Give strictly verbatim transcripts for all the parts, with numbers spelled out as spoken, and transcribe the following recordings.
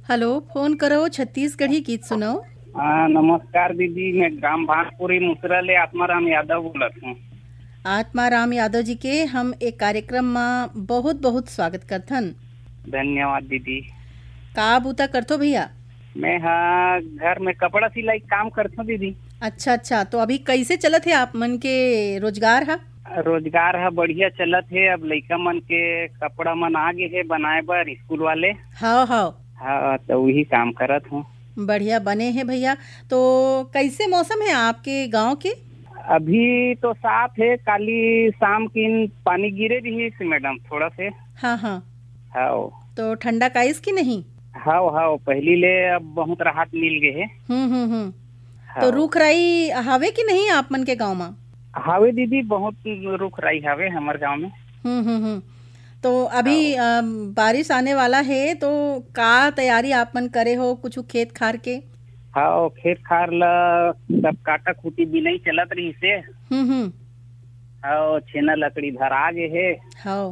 Hello, phone करो छत्तीसगढ़ी गीत सुनाओ। हाँ नमस्कार दीदी, मैं ग्राम भानपुरी मुसरा ले आत्माराम यादव बोलत हूँ। आत्माराम यादव जी के हम एक कार्यक्रम में बहुत बहुत स्वागत करथन। धन्यवाद दीदी। का बूता करथो भैया? मैं हाँ घर में कपड़ा सिलाई काम करता हूँ दीदी। अच्छा अच्छा, तो अभी कैसे चलत है आप मन के रोजगार हा? रोजगार है बढ़िया चलत है। अब लइका मन के कपड़ा मन आगे है बनाए बर स्कूल वाले। हाँ हाँ, हाँ तो वही काम करत हूँ। बढ़िया बने हैं भैया। तो कैसे मौसम है आपके गांव के? अभी तो साफ है, काली शाम की पानी गिरे रही है मैडम थोड़ा से। हाँ हाँ, हाँ तो ठंडा काइस की नहीं? हाँ हाँ, पहली ले अब बहुत राहत मिल गए है। हम्म हम्म हम्म। तो रुख राई हावे की नहीं आप मन के गांव में? हावे दीदी, बहुत रुख राई हावे हमारे गांव में। हम्म हम्म हम्म। तो अभी अ, बारिश आने वाला है, तो का तैयारी आप मन करे हो कुछ खेत खार के? हाँ खेत खार ला सब काटा खूटी बिनाई चलत रही से। हम्म हम्म। हाँ छेना लकड़ी धरा गे है। हाँ,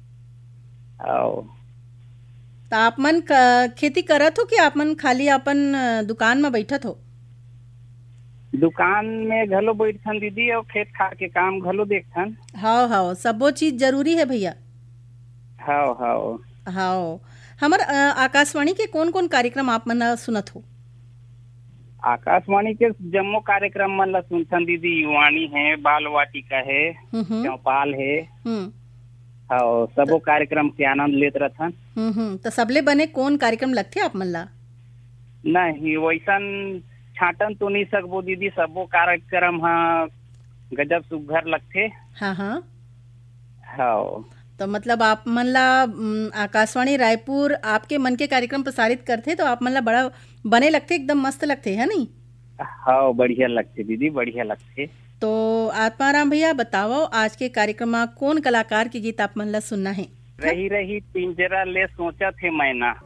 हाँ तो आप मन क- खेती करत हो कि आप मन खाली अपन अ, दुकान में बैठत हो? दुकान में घलो बैठथन दीदी, और खेत खार के काम घलो देखथन। हाँ हाँ, सबो चीज जरूरी है भैया। हाँ हाँ। हाँ, हमर अ, आकाशवाणी के कौन कौन कार्यक्रम आप मन अ, सुनत हो? आकाशवाणी के जम्मो कार्यक्रम मन ला सुनथन दीदी। युवाणी है, बाल वाटिका है, हम्म हम्म चौपाल है। हम्म हाँ सबो कार्यक्रम के आनंद लेत रहथन। हम्म हम्म। तो सबले बने कौन कार्यक्रम लगथे आप मन ला? नहीं वैसन छाटन तो नहीं सकबो दीदी, सबो कार्यक्रम हाँ गजब सुघर लगथे। हाँ हाँ, हाँ तो मतलब आप मन ला अम, आकाशवाणी रायपुर आपके मन के कार्यक्रम प्रसारित करथे तो आप मन ला बड़ा बने लगथे, एकदम मस्त लगथे है नहीं? हाँ बढ़िया लगते दीदी, बढ़िया लगते। तो आत्माराम भैया बताओ, आज के कार्यक्रम में कौन कलाकार के गीत आप मन ला सुनना है? रही रही पिंजरा ले सोचा थे मैना।